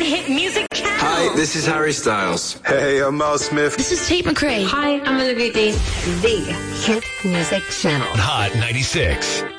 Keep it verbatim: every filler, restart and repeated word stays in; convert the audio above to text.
Hit Music Channel. Hi, this is Harry Styles. Hey, I'm Mel Smith. This is Tate McRae. Hi, I'm Olivia Dean. The Hit Music Channel. Hot ninety-six.